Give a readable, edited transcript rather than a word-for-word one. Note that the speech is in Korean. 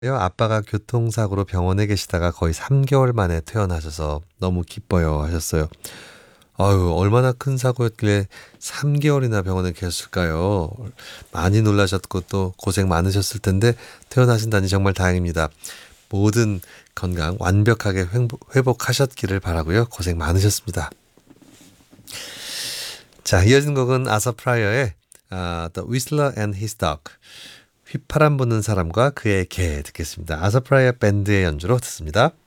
아빠가 교통사고로 병원에 계시다가 거의 3개월 만에 퇴원하셔서 너무 기뻐요 하셨어요. 아유, 얼마나 큰 사고였길래 3개월이나 병원에 계셨을까요? 많이 놀라셨고 또 고생 많으셨을 텐데 퇴원하신다니 정말 다행입니다. 모든 건강 완벽하게 회복하셨기를 바라고요. 고생 많으셨습니다. 자, 이어진 곡은 아서 프라이어의 The Whistler and His Dog. 휘파람 부는 사람과 그의 개 듣겠습니다. 아서 프라이어 밴드의 연주로 듣습니다.